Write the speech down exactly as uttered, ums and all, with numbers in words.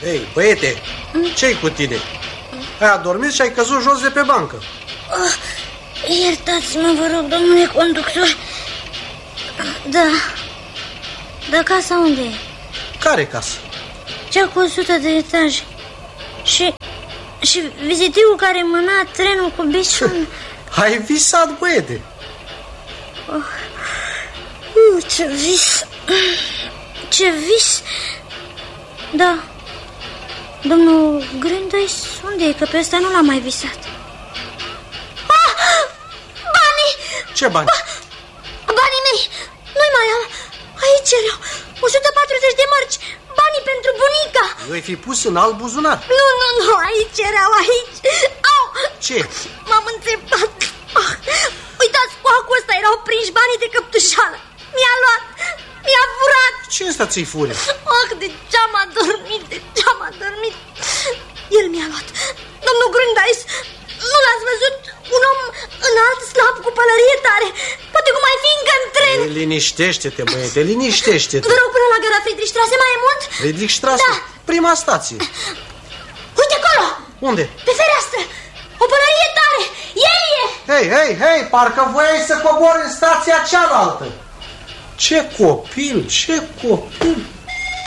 Ei, băiete, ce-i cu tine? Ai adormit și ai căzut jos de pe bancă. Oh, iertați-mă, vă rog, domnule conductor. Da. Dar casa unde e? Care casă? Cea cu o sută de etaje. Și... și vizitivul care mâna trenul cu bisul. Ai visat, băiete. Oh. Uh, ce vis. Ce vis. Da. Domnul Grândois, unde e? Că pe ăsta nu l-am mai visat. Ah! Banii! Ce bani? Ba banii mei! Nu-i mai am. Aici erau o sută patruzeci de mărci. Banii pentru bunica. Eu-i fi pus în alt buzunar. Nu, nu, nu, aici erau, aici. Au! Ce? M-am înțepat. Ah, uitați, cu acul ăsta erau prinși banii de căptușală. Mi-a luat, mi-a furat. Ce ăsta ți-i fure? Ah, de ce-am adormit, de ce-am adormit. El mi-a luat. Domnul Grândois, nu l-ați văzut? Un om înalt, slab, cu pălărie tare. Poate cum mai fi încă în tren. Ei, liniștește-te, băiete, liniștește-te. Vă rog, până la gara Friedrichstraße mai e mult? Friedrichstraße? Da. Prima stație. Uite acolo. Unde? Pe fereastră. O pălărie tare. El e. Hei, hei, hei, parcă voiai să cobori în stația cealaltă. Ce copil, ce copil.